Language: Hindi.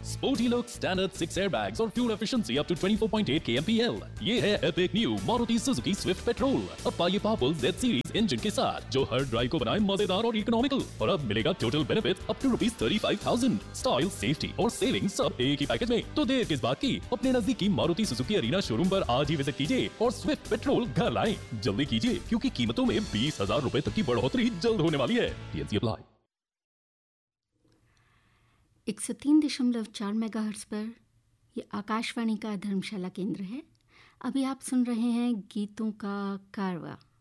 स्पोर्टी लुक, स्टैंडर्ड 6 एयरबैग्स और fuel efficiency up to 24.8 kmpl। ये है epic new Maruti Suzuki Swift petrol. अब पाइए पावरफुल Z सीरीज इंजन के साथ जो हर ड्राइव को बनाए मजेदार और इकोनॉमिकल। और अब मिलेगा total benefit up to ₹35,000। Style, safety और सेविंग सब एक ही पैकेज में। तो देर किस बात की, अपने नजदीकी मारुति सुजुकी अरीना शोरूम पर आज ही विजिट कीजिए और स्विफ्ट पेट्रोल घर लाएं। जल्दी कीजिए क्योंकि कीमतों में 20,000 रुपए तक की बढ़ोतरी जल्द होने वाली है। TNC apply. 103.4 मेगाहर्ट्ज पर ये आकाशवाणी का धर्मशाला केंद्र है। अभी आप सुन रहे हैं गीतों का कारवा।